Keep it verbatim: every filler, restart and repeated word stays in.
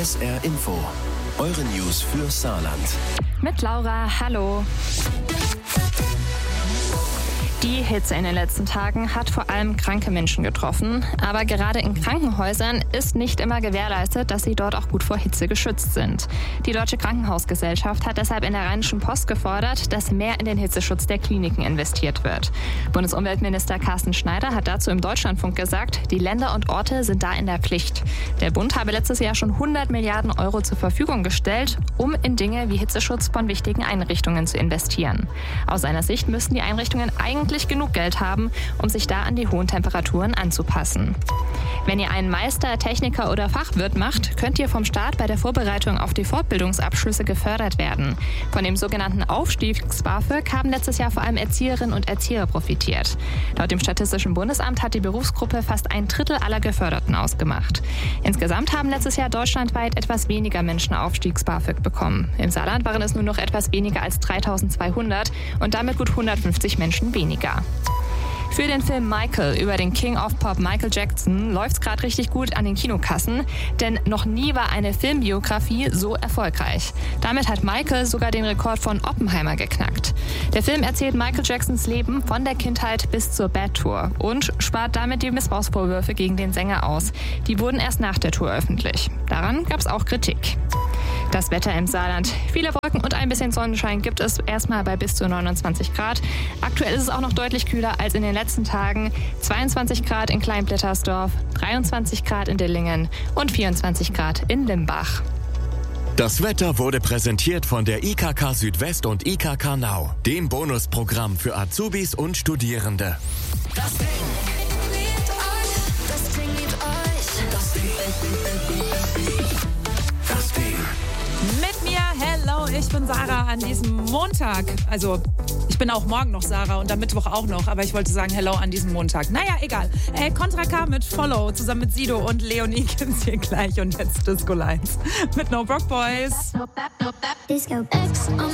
S R Info. Eure News für Saarland. Mit Laura, hallo. Die Hitze in den letzten Tagen hat vor allem kranke Menschen getroffen. Aber gerade in Krankenhäusern ist nicht immer gewährleistet, dass sie dort auch gut vor Hitze geschützt sind. Die Deutsche Krankenhausgesellschaft hat deshalb in der Rheinischen Post gefordert, dass mehr in den Hitzeschutz der Kliniken investiert wird. Bundesumweltminister Carsten Schneider hat dazu im Deutschlandfunk gesagt, die Länder und Orte sind da in der Pflicht. Der Bund habe letztes Jahr schon hundert Milliarden Euro zur Verfügung gestellt, um in Dinge wie Hitzeschutz von wichtigen Einrichtungen zu investieren. Aus seiner Sicht müssten die Einrichtungen eigentlich genug Geld haben, um sich da an die hohen Temperaturen anzupassen. Wenn ihr einen Meister, Techniker oder Fachwirt macht, könnt ihr vom Staat bei der Vorbereitung auf die Fortbildungsabschlüsse gefördert werden. Von dem sogenannten Aufstiegs-BAföG haben letztes Jahr vor allem Erzieherinnen und Erzieher profitiert. Laut dem Statistischen Bundesamt hat die Berufsgruppe fast ein Drittel aller Geförderten ausgemacht. Insgesamt haben letztes Jahr deutschlandweit etwas weniger Menschen Aufstiegs-BAföG bekommen. Im Saarland waren es nur noch etwas weniger als dreitausendzweihundert und damit gut hundertfünfzig Menschen weniger. Für den Film Michael über den King of Pop Michael Jackson läuft's gerade richtig gut an den Kinokassen, denn noch nie war eine Filmbiografie so erfolgreich. Damit hat Michael sogar den Rekord von Oppenheimer geknackt. Der Film erzählt Michael Jacksons Leben von der Kindheit bis zur Bad Tour und spart damit die Missbrauchsvorwürfe gegen den Sänger aus. Die wurden erst nach der Tour öffentlich. Daran gab's auch Kritik. Das Wetter im Saarland. Viele Wolken und ein bisschen Sonnenschein gibt es erstmal bei bis zu neunundzwanzig Grad. Aktuell ist es auch noch deutlich kühler als in den letzten Tagen. zweiundzwanzig Grad in Kleinblittersdorf, dreiundzwanzig Grad in Dillingen und vierundzwanzig Grad in Limbach. Das Wetter wurde präsentiert von der I K K Südwest und I K K Nau, dem Bonusprogramm für Azubis und Studierende. Das Ding liebt euch, das Ding liebt euch, das Ding, Das Ding. Mit mir, hello, ich bin Sarah an diesem Montag. Also, ich bin auch morgen noch Sarah und am Mittwoch auch noch, aber ich wollte sagen hello an diesem Montag. Naja, egal. Äh, Contra K mit Follow zusammen mit Sido und Leonie gibt's hier gleich und jetzt Disco Lines mit No Broke Boys. Disco X on